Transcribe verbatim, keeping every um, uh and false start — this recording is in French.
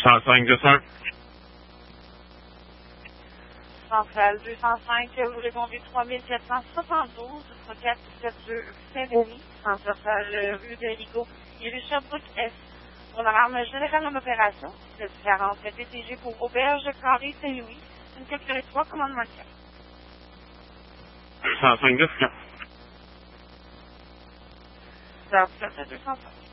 cent cinq deux cents. Centrale deux cent cinq, vous répondez trois mille quatre cent soixante-douze, quatre sept deux Saint-Denis, centrale rue de Rigaud et rue Sherbrooke-Est. Pour l'alarme générale en opération, c'est quarante P T G pour Auberge Carré Saint-Louis, une catégorie trois, commandement quatre. deux cent cinq deux cents. Ça, ça fait deux cent cinq.